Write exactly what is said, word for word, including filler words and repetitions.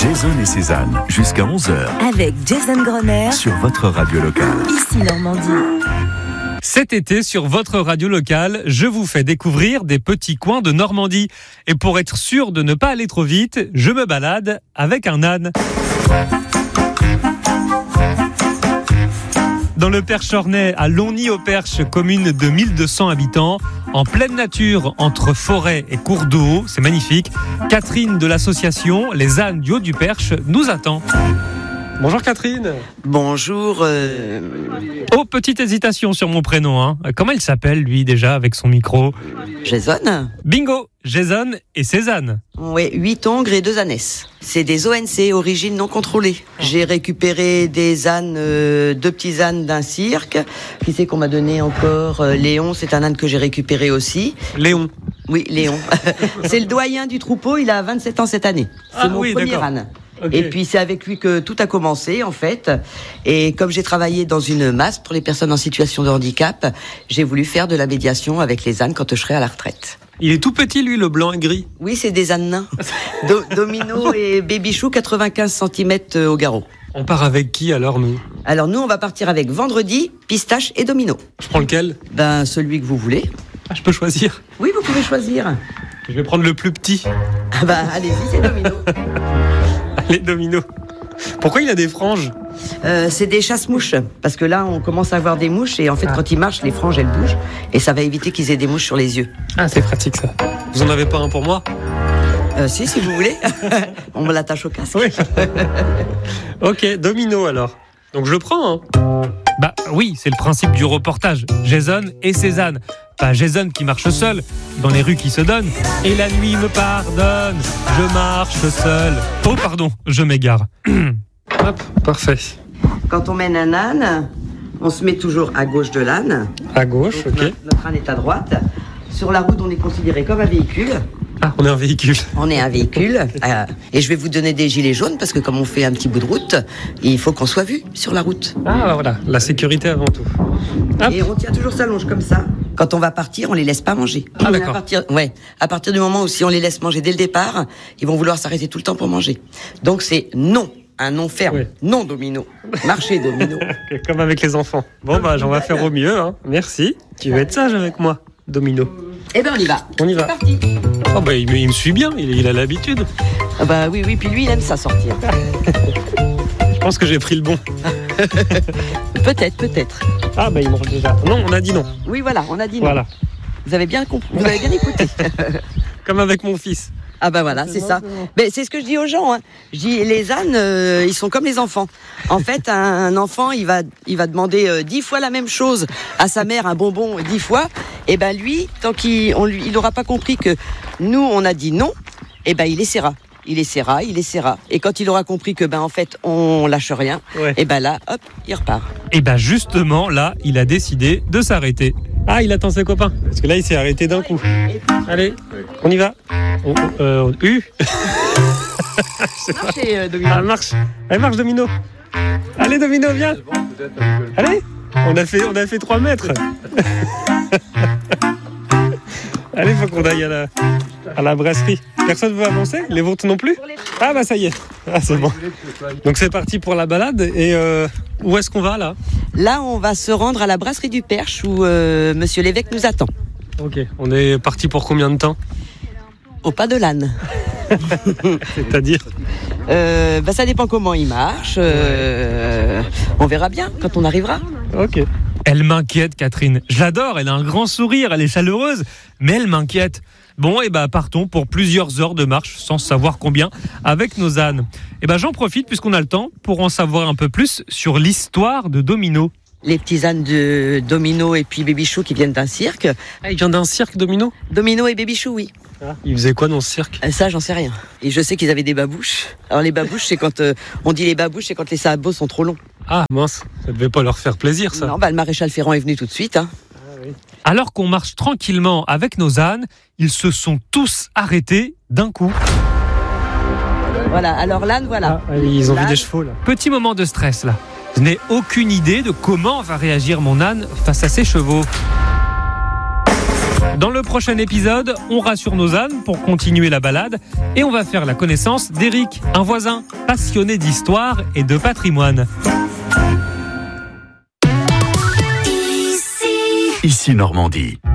Jason et Cézanne, jusqu'à onze heures. Avec Jason Grosner. Sur votre radio locale. Ici Normandie. Cet été, sur votre radio locale, je vous fais découvrir des petits coins de Normandie. Et pour être sûr de ne pas aller trop vite, je me balade avec un âne. Dans le Perche-Ornais, à Longny-au-Perche, commune de mille deux cents habitants, en pleine nature, entre forêt et cours d'eau, c'est magnifique. Catherine de l'association Les ânes du Haut-du-Perche nous attend. Bonjour Catherine. Bonjour. Euh... Oh, petite hésitation sur mon prénom. Hein. Comment il s'appelle, lui, déjà, avec son micro ? Jason. Bingo, Jason et Cézanne. Oui, huit ongres et deux ânesses. C'est des O N C, origine non contrôlée. J'ai récupéré des ânes, euh, deux petits ânes d'un cirque. Qui c'est qu'on m'a donné encore ? euh, Léon, c'est un âne que j'ai récupéré aussi. Léon. Oui, Léon. C'est le doyen du troupeau, il a vingt-sept ans cette année. C'est Ah, mon oui, premier d'accord. âne. Okay. Et puis c'est avec lui que tout a commencé en fait. Et comme j'ai travaillé dans une masse pour les personnes en situation de handicap, j'ai voulu faire de la médiation avec les ânes quand je serai à la retraite. Il est tout petit, lui, le blanc et gris. Oui, c'est des ânes nains. Do- Domino et Babychou, quatre-vingt-quinze centimètres au garrot. On part avec qui alors, nous ? Alors nous, on va partir avec Vendredi, Pistache et Domino. Je prends lequel ? Ben celui que vous voulez. Ah, je peux choisir. Oui, vous pouvez choisir. Je vais prendre le plus petit. Ah ben allez-y, c'est Domino. Allez, Domino. Pourquoi il a des franges ? Euh, c'est des chasse-mouches, parce que là on commence à avoir des mouches et en fait Ah. quand ils marchent, les franges elles bougent et ça va éviter qu'ils aient des mouches sur les yeux. Ah, c'est pratique ça. Vous en avez pas un pour moi ? Euh, si, si vous voulez, on me l'attache au casque. Oui. Ok, Domino alors. Donc je le prends. Hein. Bah oui, c'est le principe du reportage. Jason et Cézanne. Pas Jason qui marche seul, dans les rues qui se donnent. Et la nuit me pardonne, je marche seul. Oh pardon, je m'égare. Hop, parfait. Quand on mène un âne, on se met toujours à gauche de l'âne. À gauche, Donc, ok. notre, notre âne est à droite. Sur la route, on est considéré comme un véhicule. Ah, on est un véhicule. On est un véhicule. euh, et je vais vous donner des gilets jaunes parce que comme on fait un petit bout de route, il faut qu'on soit vu sur la route. Ah voilà, la sécurité avant tout. Hop. Et on tient toujours sa longe comme ça. Quand on va partir, on les laisse pas manger. Ah, Mais d'accord. À partir, ouais, à partir du moment où si on les laisse manger dès le départ, ils vont vouloir s'arrêter tout le temps pour manger. Donc c'est non, un non ferme. Oui. Non Domino. Marchez Domino. Ok, comme avec les enfants. Bon bah, on va faire au mieux. Hein. Merci. Tu veux être sage avec moi, Domino. Eh ben on y va. On y va. C'est parti. Oh bah, il me, il me suit bien, il, il a l'habitude. Ah bah oui, oui, puis lui il aime ça sortir. Je pense que j'ai pris le bon. Peut-être, peut-être. Ah bah, il mange déjà. Non, on a dit non. Oui voilà, on a dit non. Voilà. Vous avez bien compris, vous avez bien écouté. Comme avec mon fils. Ah bah voilà, c'est ça. Mais c'est ce que je dis aux gens. Hein. Je dis les ânes, euh, ils sont comme les enfants. En fait, un, un enfant, il va, il va demander euh, dix fois la même chose à sa mère, un bonbon dix fois. Et ben lui, tant qu'il, on lui, il n'aura pas compris que nous, on a dit non, et ben il essaiera. Il essaiera, il essaiera. Et quand il aura compris que ben en fait, on lâche rien, Ouais. et ben là, hop, il repart. Et bah justement, là, il a décidé de s'arrêter. Ah, il attend ses copains. Parce que là, il s'est arrêté d'un coup. Allez, on y va. Oh, oh, euh, U. C'est pas- Marchez, euh, Domino. Ah, marche. Allez, marche, Domino. Allez, Domino, viens. Allez. On a fait, on a fait trois mètres. Allez, faut qu'on aille à la, à la brasserie. Personne veut avancer ? Les vôtres non plus ? Ah bah ça y est. Ah, c'est bon. Donc c'est parti pour la balade. Et euh, où est-ce qu'on va là ? Là, on va se rendre à la brasserie du Perche où euh, Monsieur l'évêque nous attend. Ok. On est parti pour combien de temps ? Au pas de l'âne. C'est-à-dire ? Euh, bah, ça dépend comment il marche. Euh, on verra bien quand on arrivera. Ok. Elle m'inquiète, Catherine. Je l'adore, elle a un grand sourire, elle est chaleureuse, mais elle m'inquiète. Bon, et bah partons pour plusieurs heures de marche, sans savoir combien, avec nos ânes. Et bah j'en profite, puisqu'on a le temps, pour en savoir un peu plus sur l'histoire de Domino. Les petits ânes de Domino et puis Babychou qui viennent d'un cirque. Ah, il vient d'un cirque, Domino ? Domino et Babychou, oui. Il faisait quoi dans ce cirque ? Euh, Ça, j'en sais rien. Et je sais qu'ils avaient des babouches. Alors les babouches, c'est quand euh, on dit les babouches, c'est quand les sabots sont trop longs. Ah mince, ça devait pas leur faire plaisir ça. Non, bah le maréchal Ferrand est venu tout de suite. Hein. Alors qu'on marche tranquillement avec nos ânes, ils se sont tous arrêtés d'un coup. Voilà. Alors l'âne, voilà. Ah, ils ont vu L'âne. des chevaux là. Petit moment de stress là. Je n'ai aucune idée de comment va réagir mon âne face à ses chevaux. Dans le prochain épisode, on rassure nos ânes pour continuer la balade et on va faire la connaissance d'Éric, un voisin passionné d'histoire et de patrimoine. Ici Normandie.